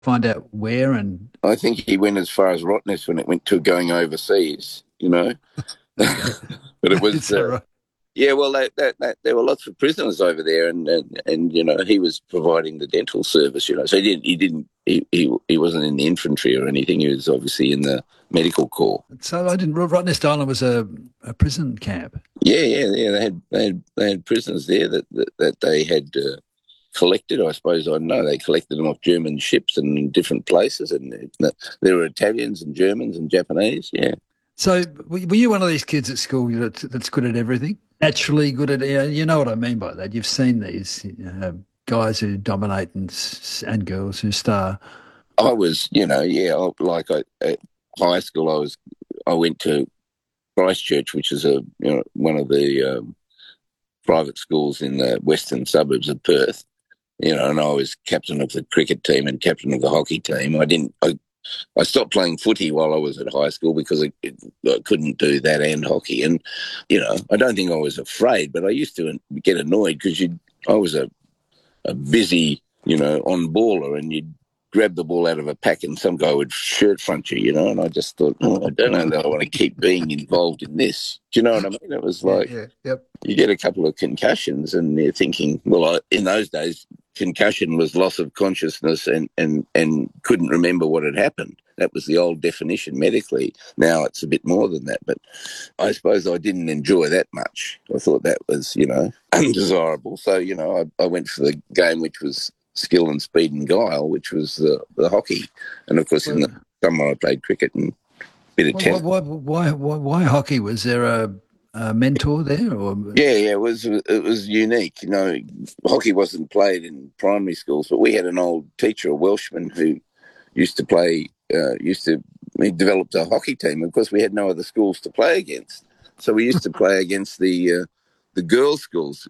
find out where and I think he went as far as Rottnest when it went to going overseas, okay. but it Is was that right? yeah. Well, there were lots of prisoners over there, and he was providing the dental service. So he wasn't in the infantry or anything. He was obviously in the medical corps. So I didn't. Rottnest Island was a prison camp. Yeah, yeah, yeah. They had prisoners there that they had collected. I suppose I know they collected them off German ships and in different places, and there were Italians and Germans and Japanese. Yeah. So were you one of these kids at school that's good at everything? Naturally good at, you know what I mean by that. You've seen these guys who dominate and girls who star. I was, yeah, at high school, I went to Christchurch, which is one of the private schools in the western suburbs of Perth. And I was captain of the cricket team and captain of the hockey team. I stopped playing footy while I was at high school because I couldn't do that and hockey. And I don't think I was afraid, but I used to get annoyed because I was a busy, on baller, and you'd grab the ball out of a pack and some guy would shirt front you, and I just thought, oh, I don't know that I want to keep being involved in this. Do you know what I mean? It was Yeah, like yeah, yep. you get a couple of concussions and you're thinking, well, in those days, concussion was loss of consciousness and couldn't remember what had happened. That was the old definition medically. Now it's a bit more than that, but I suppose I didn't enjoy that much. I thought that was, undesirable. So, I went for the game which was skill and speed and guile, which was the hockey. And of course, in the Well, summer, I played cricket and a bit of tennis. why hockey? Was there a mentor there, or Yeah, yeah, it was unique. Hockey wasn't played in primary schools, but we had an old teacher, a Welshman, who used to play. He developed a hockey team. Of course, we had no other schools to play against, so we used to play against the girls' schools.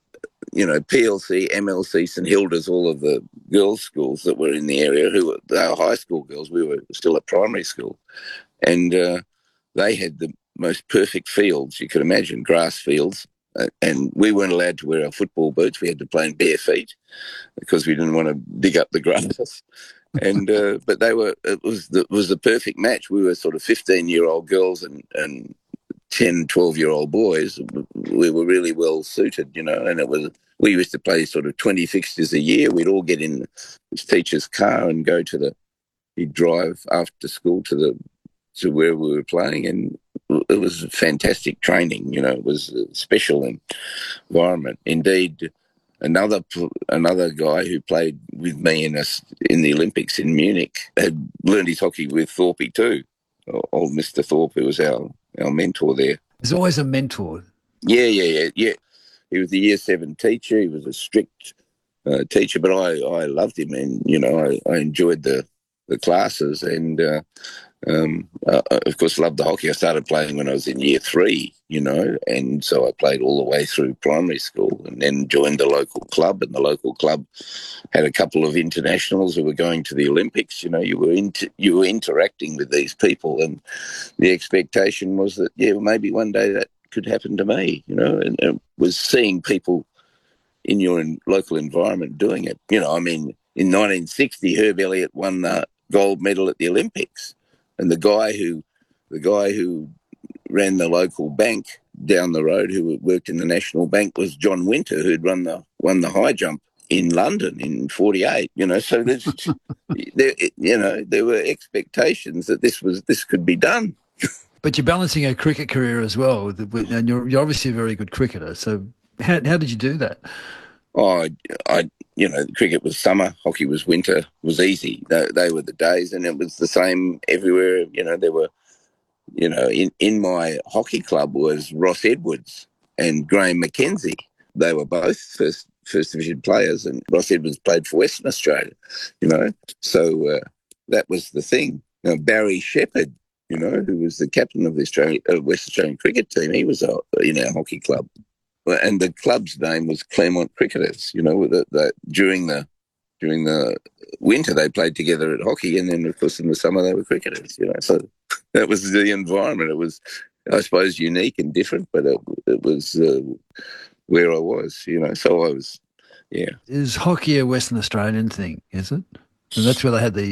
PLC, MLC, St Hilda's, all of the girls' schools that were in the area. They were high school girls. We were still at primary school, and they had the most perfect fields you could imagine, grass fields. And we weren't allowed to wear our football boots. We had to play in bare feet because we didn't want to dig up the grass. And but it was the perfect match. We were sort of 15-year-old girls and 10, 12-year-old boys. We were really well suited, and we used to play sort of 20 fixtures a year. We'd all get in his teacher's car and he'd drive after school to where we were playing, and it was fantastic training. It was a special environment. Indeed, another guy who played with me in the Olympics in Munich had learned his hockey with Thorpe too. Old Mister Thorpe, who was our mentor there. there's always a mentor? Yeah, yeah, yeah, yeah. He was the year seven teacher. He was a strict teacher, but I loved him, and I enjoyed the classes, and of course, loved the hockey. I started playing when I was in year three, and so I played all the way through primary school and then joined the local club. And the local club had a couple of internationals who were going to the Olympics. You were interacting with these people, and the expectation was that, yeah, well, maybe one day that could happen to me, and it was seeing people in your local environment doing it. I mean, in 1960, Herb Elliott won the gold medal at the Olympics, and the guy who ran the local bank down the road, who worked in the National Bank, was John Winter, who'd won the high jump in London in '48. So there were expectations that this could be done. But you're balancing a cricket career as well, and you're obviously a very good cricketer. So how did you do that? Oh, cricket was summer, hockey was winter, was easy. They were the days, and it was the same everywhere. There were, in my hockey club was Ross Edwards and Graham McKenzie. They were both first division players, and Ross Edwards played for Western Australia. You know, so that was the thing. Now, Barry Shepherd, who was the captain of the West Australian cricket team, he was in our hockey club. And the club's name was Claremont Cricketers. During the winter they played together at hockey, and then of course in the summer they were cricketers. So that was the environment. It was, I suppose, unique and different, but it was where I was. So I was, yeah. Is hockey a Western Australian thing? Is it? And that's where they had the